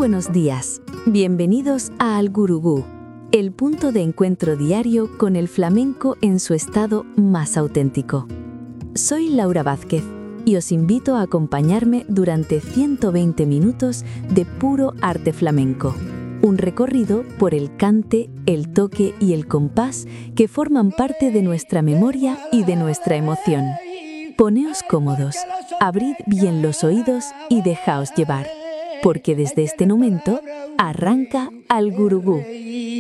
buenos días. Bienvenidos a Al Gurugú, el punto de encuentro diario con el flamenco en su estado más auténtico. Soy Laura Vázquez y os invito a acompañarme durante 120 minutos de puro arte flamenco. Un recorrido por el cante, el toque y el compás que forman parte de nuestra memoria y de nuestra emoción. Poneos cómodos, abrid bien los oídos y dejaos llevar, porque desde este momento arranca Al Gurugú.